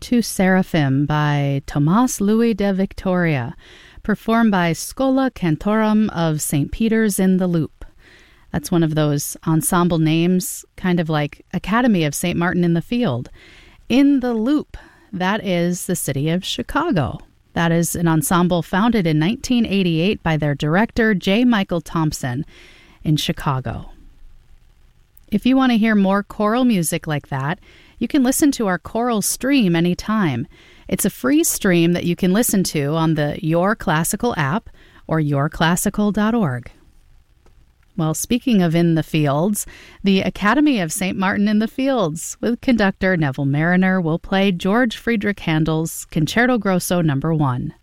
Tu Seraphim by Tomás Luis de Victoria, performed by Schola Cantorum of St. Peter's in the Loop. That's one of those ensemble names, kind of like Academy of St. Martin in the Field. In the Loop, that is the city of Chicago. That is an ensemble founded in 1988 by their director, J. Michael Thompson, in Chicago. If you want to hear more choral music like that, you can listen to our choral stream anytime. It's a free stream that you can listen to on the Your Classical app or yourclassical.org. Well, speaking of in the fields, the Academy of St. Martin in the Fields with conductor Neville Mariner will play George Friedrich Handel's Concerto Grosso No. 1.